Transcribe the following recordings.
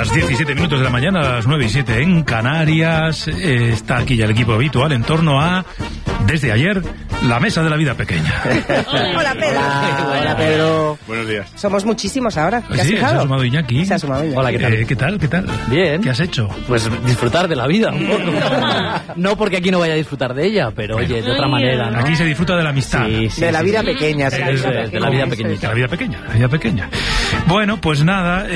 Las 17 minutos de la mañana, a las 9:07 en Canarias. Está aquí ya el equipo habitual en torno a, desde ayer, la mesa de la vida pequeña. Hola, Pedro. Hola, Pedro. Buenos días. Somos muchísimos ahora. ¿Te has Sí, fijado? se ha sumado Iñaki. Se ha sumado Iñaki. Hola, ¿qué tal? ¿Qué tal? ¿Qué tal? Bien. ¿Qué has hecho? Pues disfrutar de la vida un poco. No porque aquí no vaya a disfrutar de ella, pero oye, de otra manera, ¿no? Aquí se disfruta de la amistad. Sí, De la vida pequeña. De sí. la vida pequeña. De la vida pequeñita. De la vida pequeña, la vida pequeña. Bueno, pues nada,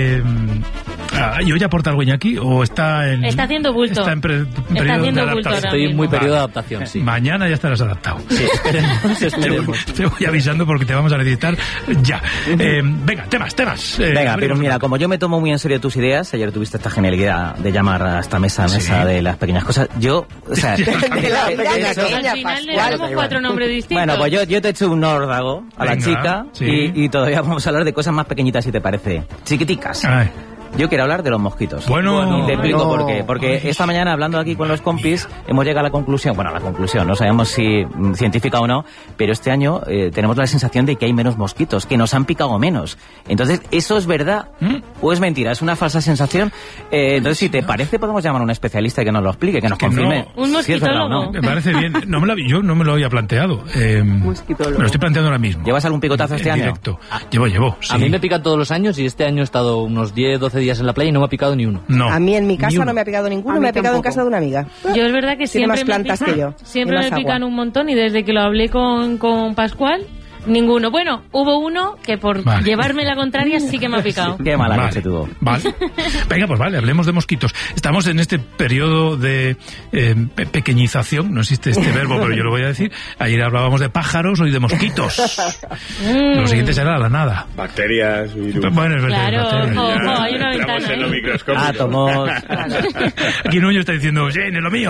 ¿y hoy aporta algo Iñaki? ¿O está en...? Está haciendo bulto. Está en periodo haciendo de bulto adaptación. ahora Estoy en muy mismo. periodo de adaptación, sí. Mañana ya estarás adaptado. Sí, esperemos. Te voy avisando porque te vamos a necesitar ya. Venga, temas. Venga, pero mira, como yo me tomo muy en serio tus ideas, ayer tuviste esta genialidad de llamar a esta mesa de las pequeñas cosas. Yo, o sea, De la vida pequeña, Al final le Pascual. damos 4 nombres distintos. bueno, pues yo te he hecho un órdago a la Venga, chica sí. y todavía vamos a hablar de cosas más pequeñitas, si te parece. Chiquiticas. Ay, Yo quiero hablar de los mosquitos. Bueno. Y te explico No. por qué. Porque esta mañana, hablando aquí con los compis, hemos llegado a la conclusión, no sabemos si científica o no, pero este año tenemos la sensación de que hay menos mosquitos, que nos han picado menos. Entonces, ¿eso es verdad o es mentira? ¿Es una falsa sensación? Entonces, si te parece, podemos llamar a un especialista que nos lo explique, que nos que confirme no. Un si es verdad o no. mosquitólogo. me parece bien. Yo no me lo había planteado. Me lo estoy planteando ahora mismo. ¿Llevas algún picotazo este En año? directo. Llevo, sí. A mí me pican todos los años y este año he estado unos 10, 12 días en la playa y no me ha picado ni uno. No. A mí en mi Ni casa uno. no me ha picado ninguno, A me mí ha picado en tampoco. casa de una amiga. Yo es verdad que Tiene siempre más plantas me pican, que yo. siempre Y me más pican agua. un montón y desde que lo hablé con Pascual, ninguno. Bueno, hubo uno que por Vale. llevarme la contraria sí que me ha picado. Qué mala leche tuvo. Vale. Venga, pues vale, hablemos de mosquitos. Estamos en este periodo de pequeñización, no existe este verbo, pero yo lo voy a decir. Ayer hablábamos de pájaros, hoy de mosquitos. Lo siguiente será la nada. Bacterias, virus. Bueno, es verdad. Claro, bacterias. ojo, hay una Entramos ventana en lo ahí. microscópico. Átomos. Aquí Nuño está diciendo, sí, lo mío.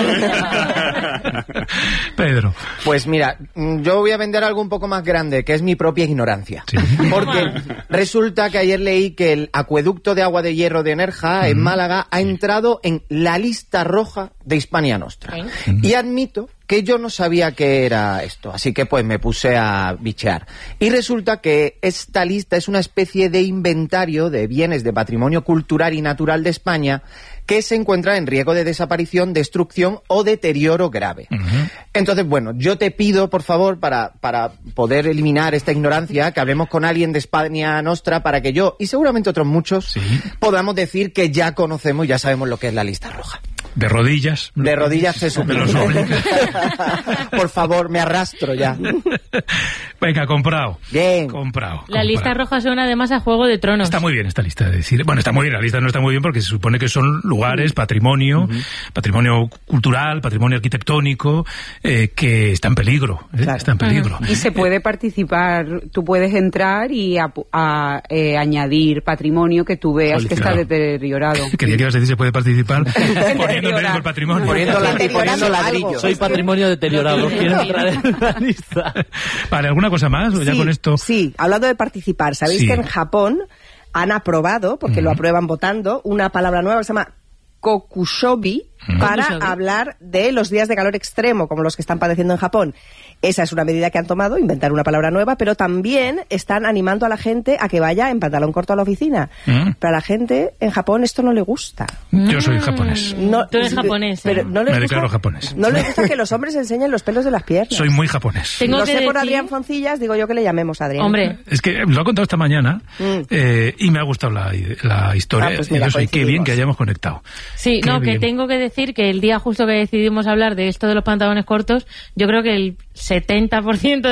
Pedro. Pues mira, yo voy a vender algo un poco más grande, que es mi propia ignorancia. Sí. Porque resulta que ayer leí que el acueducto de agua de hierro de Nerja, en Málaga, ha entrado en la lista roja de Hispania Nostra. Y admito que yo no sabía qué era esto, así que pues me puse a bichear. Y resulta que esta lista es una especie de inventario de bienes de patrimonio cultural y natural de España que se encuentran en riesgo de desaparición, destrucción o deterioro grave. Entonces, bueno, yo te pido, por favor, para poder eliminar esta ignorancia, que hablemos con alguien de Hispania Nostra para que yo, y seguramente otros muchos, Sí. podamos decir que ya conocemos, ya sabemos lo que es la lista roja. De rodillas. De rodillas se supone. los obligas. Por favor, me arrastro ya. Venga, comprado. Bien. Comprado. La lista roja suena además a Juego de Tronos. Está muy bien esta lista de decir. Bueno, está muy bien, la lista no está muy bien porque se supone que son lugares, patrimonio cultural, patrimonio arquitectónico, que está en peligro. Claro. Está en peligro. Mm. Y se puede participar, tú puedes entrar y añadir patrimonio que tú veas que está Claro. deteriorado. Quería que ibas a decir se puede participar poniendo en riesgo el patrimonio. Poniendo Deteriorando ladrillo. algo. Soy patrimonio deteriorado, quiero entrar en la lista. Vale, ¿alguna cosa más? ¿O ya Sí, con esto? sí, hablando de participar, ¿sabéis Sí. que en Japón han aprobado, porque lo aprueban votando, una palabra nueva que se llama kokushobi para Kokushobi. hablar de los días de calor extremo, como los que están padeciendo en Japón? Esa es una medida que han tomado, inventar una palabra nueva, pero también están animando a la gente a que vaya en pantalón corto a la oficina. Pero a la gente en Japón esto no le gusta. Yo soy japonés. No, Tú eres japonés, pero ¿eh? no les Me gusta- declaro japonés. No les gusta que los hombres enseñen los pelos de las piernas. Soy muy japonés. Tengo Lo que sé por decir- Adrián Foncillas, digo yo que le llamemos a Adrián. Hombre, Es que lo ha contado esta mañana y me ha gustado la historia. Ah, pues mira, Qué bien coincidimos. que hayamos conectado. sí, Qué no, que bien. tengo que decir que el día justo que decidimos hablar de esto de los pantalones cortos, yo creo que el 70%